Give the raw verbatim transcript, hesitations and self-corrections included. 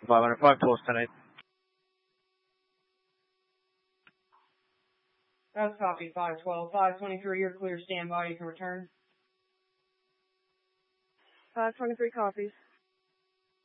five hundred five, close ten eight. That's copy, five twelve. five twenty-three, you're clear, stand by, you can return. five twenty-three copies.